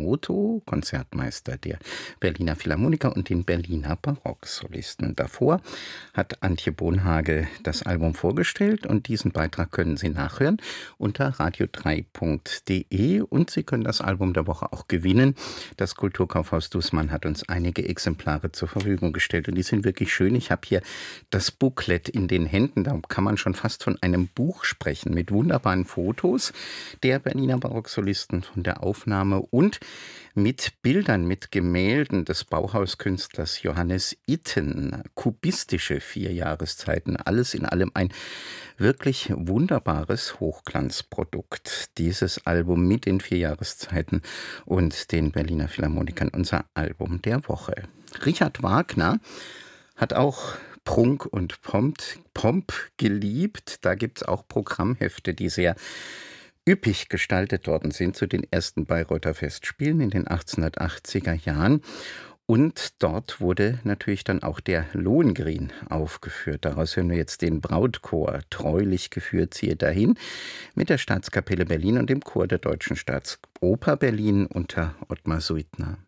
Matsumoto, Konzertmeister der Berliner Philharmoniker und den Berliner Barocksolisten. Davor hat Antje Bonhage das Album vorgestellt und diesen Beitrag können Sie nachhören unter radio3.de und Sie können das Album der Woche auch gewinnen. Das Kulturkaufhaus Dußmann hat uns einige Exemplare zur Verfügung gestellt und die sind wirklich schön. Ich habe hier das Booklet in den Händen, da kann man schon fast von einem Buch sprechen mit wunderbaren Fotos der Berliner Barocksolisten von der Aufnahme und mit Bildern, mit Gemälden des Bauhauskünstlers Johannes Itten. Kubistische 4 Jahreszeiten, alles in allem ein wirklich wunderbares Hochglanzprodukt. Dieses Album mit den 4 Jahreszeiten und den Berliner Philharmonikern, unser Album der Woche. Richard Wagner hat auch Prunk und Pomp geliebt. Da gibt es auch Programmhefte, die sehr üppig gestaltet worden sind zu den ersten Bayreuther Festspielen in den 1880er Jahren. Und dort wurde natürlich dann auch der Lohengrin aufgeführt. Daraus hören wir jetzt den Brautchor. Treulich geführt ziehe dahin mit der Staatskapelle Berlin und dem Chor der Deutschen Staatsoper Berlin unter Ottmar Suitner.